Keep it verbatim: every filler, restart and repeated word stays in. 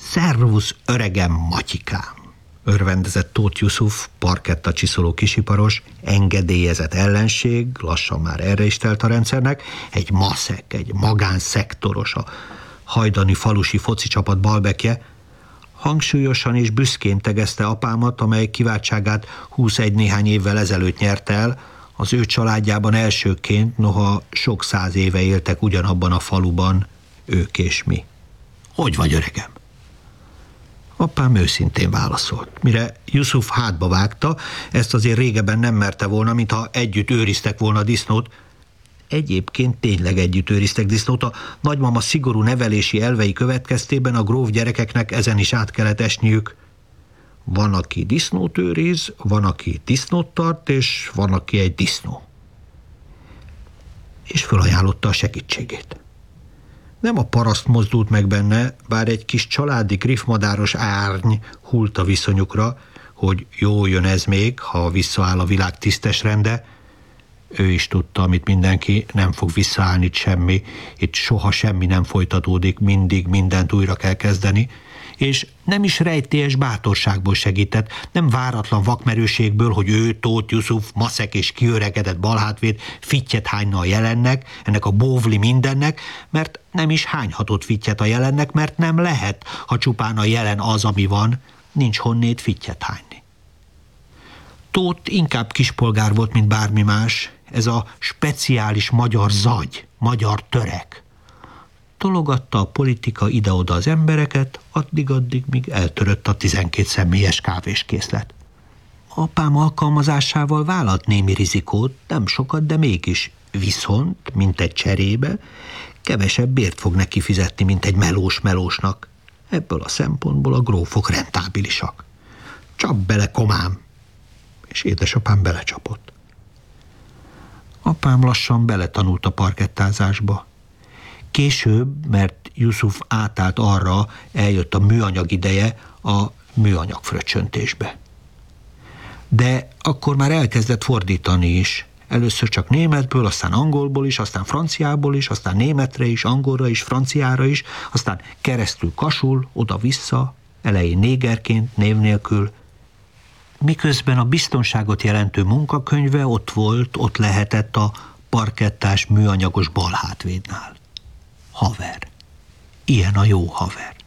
Szervusz, öregem Matyikám! Örvendezett Tóth Jusuf, parketta csiszoló kisiparos, engedélyezett ellenség, lassan már erre is telt a rendszernek, egy maszek, egy magánszektoros, a hajdani falusi foci csapat balbekje, hangsúlyosan és büszkén tegezte apámat, amely kiváltságát huszegy néhány évvel ezelőtt nyerte el, az ő családjában elsőként, noha sok száz éve éltek ugyanabban a faluban, ők és mi. Hogy vagy, öregem? Apám őszintén válaszolt. Mire Jusuf hátba vágta, ezt azért régebben nem merte volna, mintha együtt őriztek volna a disznót. Egyébként tényleg együtt őriztek disznót. A nagymama szigorú nevelési elvei következtében a gróf gyerekeknek ezen is át kellett esniük. Van, aki disznót őriz, van, aki disznót tart, és van, aki egy disznó. És fölajánlotta a segítségét. Nem a paraszt mozdult meg benne, bár egy kis családi griffmadáros árny hult a viszonyukra, hogy jó jön ez még, ha visszaáll a világ tisztes rende. Ő is tudta, amit mindenki, nem fog visszaállni semmi, itt soha semmi nem folytatódik, mindig mindent újra kell kezdeni, és nem is rejtélyes bátorságból segített, nem váratlan vakmerőségből, hogy ő, Tóth Jusuf, maszek és kiöregedett balhátvéd fittyet hányna a jelennek, ennek a bóvli mindennek, mert nem is hányhatott fittyet a jelennek, mert nem lehet, ha csupán a jelen az, ami van, nincs honnét fittyet hányni. Tóth inkább kispolgár volt, mint bármi más, ez a speciális magyar zagy, magyar törek. Tologatta a politika ide-oda az embereket, addig-addig, míg eltörött a tizenkét személyes kávéskészlet. Apám alkalmazásával vállalt némi rizikót, nem sokat, de mégis. Viszont, mint egy cserébe, kevesebb bért fog neki fizetni, mint egy melós melósnak. Ebből a szempontból a grófok rentábilisak. Csap bele, komám! És édesapám belecsapott. Apám lassan beletanult a parkettázásba. Később, mert Jusuf átállt arra, eljött a műanyag ideje, a műanyag fröccsöntésbe. De akkor már elkezdett fordítani is. Először csak németből, aztán angolból is, aztán franciából is, aztán németre is, angolra is, franciára is, aztán keresztül kasul, oda-vissza, elején négerként, név nélkül. Miközben a biztonságot jelentő munkakönyve ott volt, ott lehetett a parkettás műanyagos balhátvédnál. Haver. Ilyen a jó haver.